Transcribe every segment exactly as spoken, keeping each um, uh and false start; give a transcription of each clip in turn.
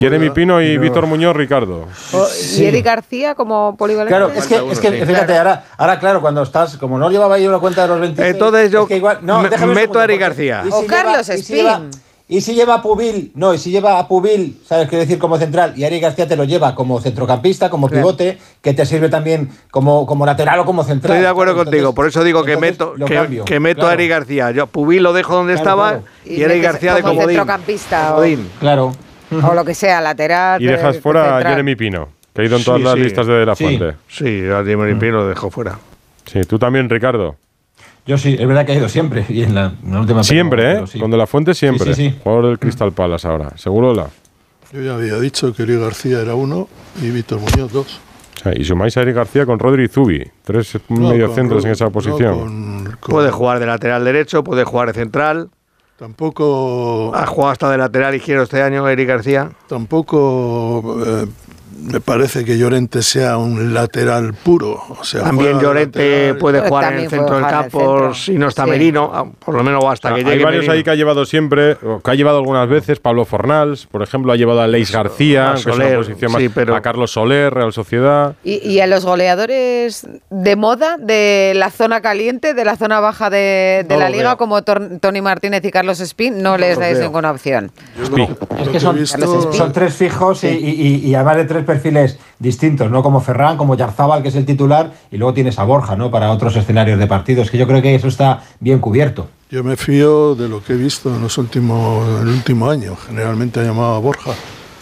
Jeremy Pino y no. Víctor Muñoz, Ricardo. O, ¿Y Eric García como polivalente? Claro, es que, es que fíjate, claro. ahora, ahora claro, cuando estás, como no llevaba yo la cuenta de los veintiséis... Entonces yo es que igual, no, me, meto a Eric García. Si o lleva, Carlos Espín. Y si lleva a Pubil, no, y si lleva a Pubil, ¿sabes qué decir? Como central, y Eric García te lo lleva como centrocampista, como claro. pivote, que te sirve también como, como lateral o como central. Estoy de acuerdo entonces, contigo, por eso digo que meto, que, que meto claro. a Eric García. Yo Pubil lo dejo donde claro, estaba claro. y, y Eric García de comodín. Centrocampista o, claro. o lo que sea, lateral. Y dejas de, fuera de a Jeremy Pino, que ha ido en todas sí, las sí. listas de, de la sí. Fuente. Sí, a Jeremy Pino lo dejo fuera. Sí, tú también, Ricardo. Yo sí, es verdad que ha ido siempre. Y en la, en la última siempre, pero, ¿eh? Sí. Con De La Fuente siempre. Sí, sí, sí. Jugador del Crystal Palace ahora. ¿Seguro la? Yo ya había dicho que Eric García era uno y Víctor Muñoz dos. O sea, y sumáis a Eric García con Rodri y Zubi. Tres no, mediocentros en esa posición. No, con, con, puede jugar de lateral derecho, puede jugar de central. Tampoco... Ha jugado hasta de lateral izquierdo este año, Eric García. Tampoco... Eh, me parece que Llorente sea un lateral puro. O sea, también Llorente puede pero jugar en el centro del campo si no está sí. Merino, por lo menos hasta o sea, que llegue Hay varios Merino. Ahí que ha llevado siempre, que ha llevado algunas veces, Pablo Fornals, por ejemplo, ha llevado a Leis García, a Soler, que es una posición más, sí, pero... a Carlos Soler, Real Sociedad. ¿Y, y a los goleadores de moda de la zona caliente, de la zona baja de, de no la Liga, veo. como Tor- Tony Martínez y Carlos Espín, no, no les dais ninguna opción? No, es que son, visto... son tres fijos sí. y, y, y además de tres perfiles distintos, ¿no? Como Ferran, como Yarzábal, que es el titular, y luego tienes a Borja, ¿no? Para otros escenarios de partidos, que yo creo que eso está bien cubierto. Yo me fío de lo que he visto en los últimos, en el último año. Generalmente ha llamado a Borja.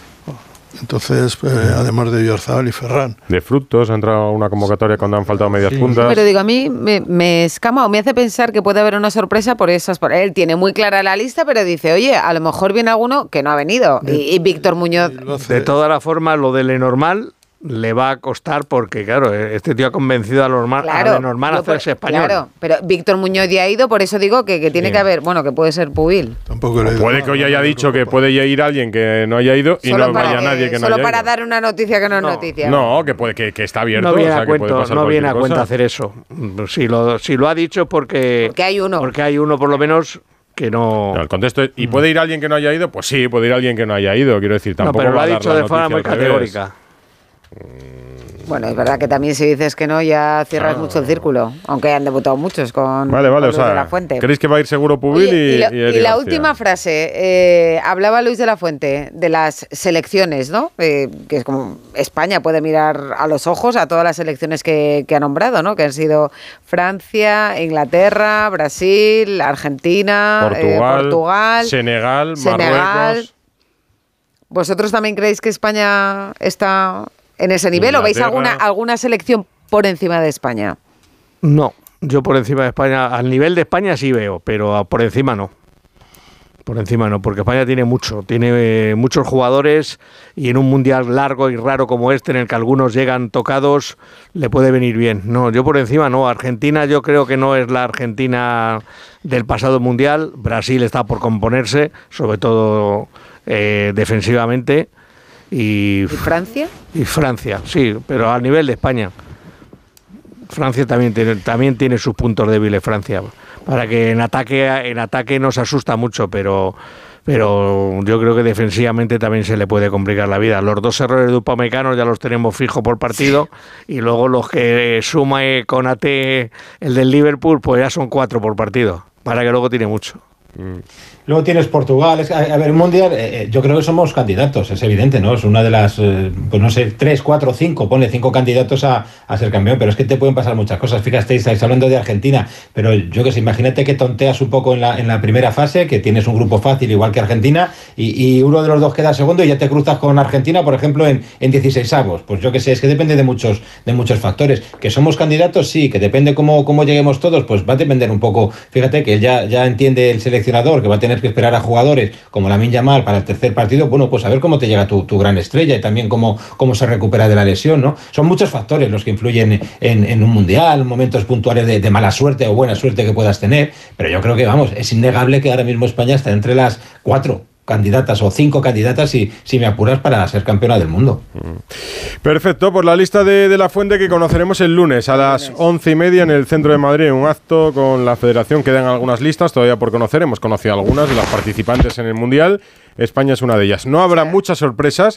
Entonces, eh, además de Yarzábal y Ferran. De Frutos, ha entrado a una convocatoria cuando han faltado medias sí. puntas. Pero digo, a mí me, me escama o me hace pensar que puede haber una sorpresa por esas. Por él tiene muy clara la lista, pero dice, oye, a lo mejor viene alguno que no ha venido. Y, y Víctor Muñoz. De todas las formas, lo de Lenormand le va a costar porque, claro, este tío ha convencido a Lenormand claro, a, Lenormand a hacerse español. Claro, pero Víctor Muñoz ya ha ido, por eso digo que, que tiene sí. que haber, bueno, que puede ser Pubil. Tampoco le puede que hoy haya dicho que puede ir alguien que no haya ido y solo no vaya que, nadie que no solo haya para ido. dar una noticia que no es no, noticia. No, que puede que, que está abierto. No viene o sea, a cuento, que no viene a cuenta cosa. hacer eso. Si lo, si lo ha dicho porque... Porque hay uno. Porque hay uno, por lo menos... que no... no el contexto es, ¿y puede ir alguien que no haya ido? Pues sí, puede ir alguien que no haya ido, quiero decir, tampoco no, pero lo va ha a dar dicho la de forma muy categórica. Bueno, es verdad que también si dices que no, ya cierras ah. mucho el círculo, aunque han debutado muchos con, vale, vale, con Luis o sea, de la Fuente. ¿Creéis que va a ir seguro Pubil y, y, lo, y, y la última frase, eh, hablaba Luis de la Fuente de las selecciones, ¿no? Eh, que es como España puede mirar a los ojos a todas las selecciones que, que ha nombrado, ¿no? Que han sido Francia, Inglaterra, Brasil, Argentina, Portugal, eh, Portugal Senegal, Senegal. Marruecos. ¿Vosotros también creéis que España está en ese nivel Inglaterra. ¿O veis alguna, alguna selección por encima de España? No, yo por encima de España, al nivel de España sí veo, pero por encima no. Por encima no, porque España tiene mucho, tiene eh, muchos jugadores y en un mundial largo y raro como este, en el que algunos llegan tocados, le puede venir bien. No, yo por encima no. Argentina yo creo que no es la Argentina del pasado mundial. Brasil está por componerse, sobre todo eh, defensivamente. Y, ¿Y Francia? Y Francia, sí, pero al nivel de España. Francia también tiene, también tiene sus puntos débiles, Francia. Para que en ataque en ataque nos asusta mucho, pero pero yo creo que defensivamente también se le puede complicar la vida. Los dos errores de Upamecano ya los tenemos fijos por partido y luego los que suma con A T el del Liverpool, pues ya son cuatro por partido. Para que luego tiene mucho. Mm. Luego tienes Portugal, es, a, a ver, el Mundial, eh, yo creo que somos candidatos, es evidente, ¿no? Es una de las, eh, pues no sé, tres, cuatro, cinco, ponle cinco candidatos a, a ser campeón, pero es que te pueden pasar muchas cosas. Fíjate, estáis hablando de Argentina, pero yo que sé, imagínate que tonteas un poco en la, en la primera fase, que tienes un grupo fácil igual que Argentina, y, y uno de los dos queda segundo y ya te cruzas con Argentina, por ejemplo, en, en dieciseisavos. Pues yo que sé, es que depende de muchos, de muchos factores. Que somos candidatos, sí, que depende cómo, cómo lleguemos todos, pues va a depender un poco. Fíjate que ya, ya entiende el seleccionador que va a tener que esperar a jugadores como Lamine Yamal para el tercer partido. Bueno, pues a ver cómo te llega tu, tu gran estrella y también cómo, cómo se recupera de la lesión, ¿no? Son muchos factores los que influyen en, en un mundial, momentos puntuales de, de mala suerte o buena suerte que puedas tener, pero yo creo que, vamos, es innegable que ahora mismo España está entre las cuatro candidatas o cinco candidatas, si, si me apuras, para ser campeona del mundo. Perfecto, pues la lista de, de la Fuente que conoceremos el lunes a las once y media en el centro de Madrid, un acto con la Federación. Quedan algunas listas todavía por conocer, hemos conocido algunas de las participantes en el Mundial, España es una de ellas. No habrá muchas sorpresas,